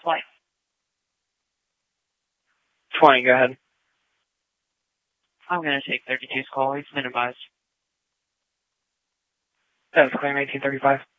flight. 20, go ahead. I'm going to take 32's call. He's minimized. That was claim 1835.